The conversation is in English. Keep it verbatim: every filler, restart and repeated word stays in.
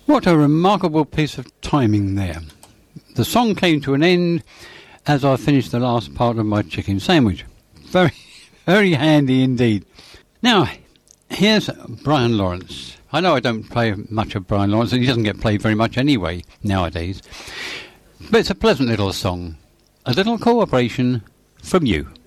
What a remarkable piece of timing there. The song came to an end as I finished the last part of my chicken sandwich. Very, very handy indeed. Now, here's Brian Lawrence. I know I don't play much of Brian Lawrence, and he doesn't get played very much anyway nowadays. But it's a pleasant little song. A little cooperation from you.